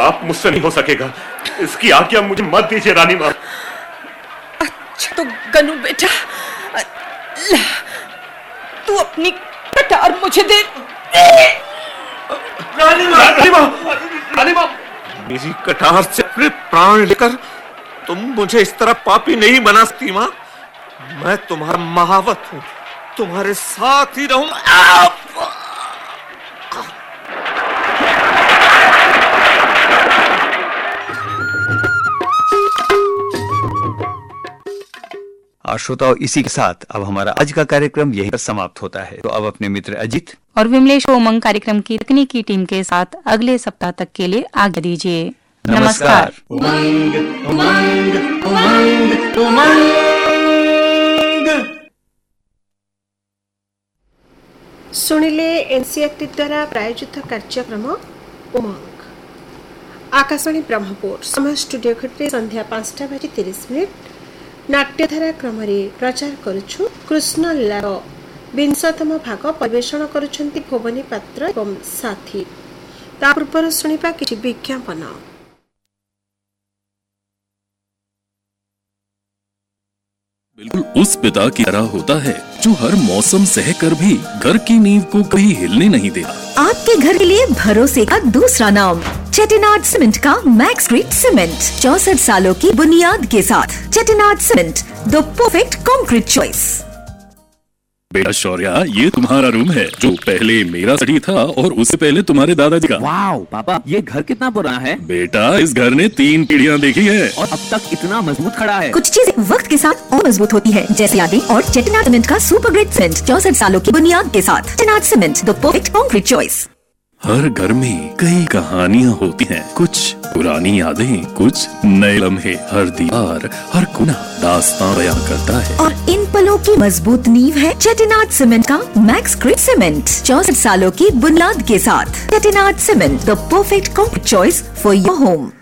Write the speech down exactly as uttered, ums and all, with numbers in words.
पाप मुझसे नहीं हो सकेगा। इसकी आज्ञा मुझे मत दीजिए रानी माँ। अच्छा तो गनु बेटा, तू अपनी कटार मुझे दे। रानी माँ, रानी माँ, रानी माँ, मेरी कटार से अपने प्राण लेकर तुम मुझे इस तरह पापी नहीं बना सकती माँ। मैं तुम्हारा महावत हूँ, तुम्हारे साथ ही रहूंगा। श्रोताओं, इसी के साथ अब हमारा आज का कार्यक्रम यहीं पर समाप्त होता है। तो अब अपने मित्र अजित और विमलेश को उमंग कार्यक्रम की तकनीकी टीम के साथ अगले सप्ताह तक के लिए आज्ञा दीजिए। नमस्कार। उमंग, उमंग, उमंग, उमंग। सुनिले एनसीईआरटी द्वारा प्रायोजित कार्यक्रम उमंग। आकाशवाणी ब्रह्मपुर। समय स्टूडियो घटे संध्या पांचटा बाजी तीस मिनिट। नाट्यधारा क्रम प्रचार करुछु कृष्ण लीलार विंशतम भाग परिवेषण करुछंती भुवनी पात्र एवं साथी। ता पूर्व सुनिबा किछि विज्ञापन। बिल्कुल उस पिता की तरह होता है जो हर मौसम सहकर भी घर की नींव को कहीं हिलने नहीं देता। आपके घर के लिए भरोसे का दूसरा नाम चेटिनाड सीमेंट का मैक्स ग्रेड सीमेंट। चौसठ सालों की बुनियाद के साथ Chettinad cement, the perfect concrete choice. बेटा शौर्या, ये तुम्हारा रूम है जो पहले मेरा स्टडी था और उससे पहले तुम्हारे दादाजी का। वाओ पापा, ये घर कितना पुराना है? बेटा इस घर ने तीन पीढ़ियां देखी है और अब तक इतना मजबूत खड़ा है। कुछ चीजें वक्त के साथ और मजबूत होती है, जैसे यादें और चेटिनाड सीमेंट का सुपर ग्रेड सीमेंट। चौसठ सालों की बुनियाद के साथ Chettinad cement, the perfect concrete choice. हर घर में कई कहानियां होती हैं, कुछ पुरानी यादें, कुछ नए लम्हे। हर दीवार, हर कोना दास्तां बयां करता है और इन पलों की मजबूत नींव है चेटिनाड सीमेंट का मैक्स ग्रेड सीमेंट। चौसठ सालों की बुनियाद के साथ Chettinad cement, the perfect concrete choice for your home.